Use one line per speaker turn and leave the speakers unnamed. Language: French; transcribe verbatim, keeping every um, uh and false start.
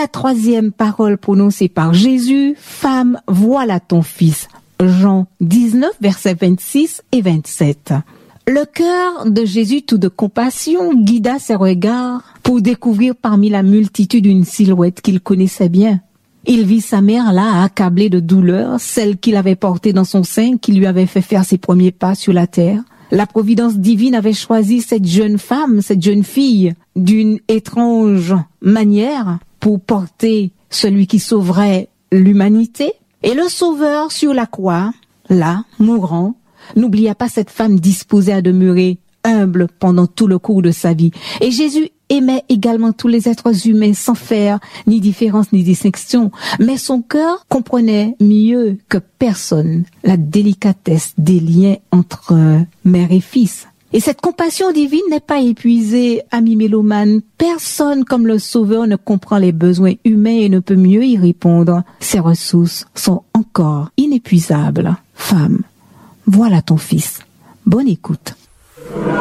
La troisième parole prononcée par Jésus, « Femme, voilà ton fils ». Jean dix-neuf, versets vingt-six et vingt-sept. Le cœur de Jésus, tout de compassion, guida ses regards pour découvrir parmi la multitude une silhouette qu'il connaissait bien. Il vit sa mère là, accablée de douleur, celle qu'il avait portée dans son sein, qui lui avait fait faire ses premiers pas sur la terre. La providence divine avait choisi cette jeune femme, cette jeune fille, d'une étrange manière pour porter celui qui sauverait l'humanité. Et le Sauveur sur la croix, là, mourant, n'oublia pas cette femme disposée à demeurer humble pendant tout le cours de sa vie. Et Jésus aimait également tous les êtres humains sans faire ni différence ni distinction. Mais son cœur comprenait mieux que personne la délicatesse des liens entre mère et fils. Et cette compassion divine n'est pas épuisée, ami mélomane. Personne comme le Sauveur ne comprend les besoins humains et ne peut mieux y répondre. Ses ressources sont encore inépuisables. Femme, voilà ton fils. Bonne écoute.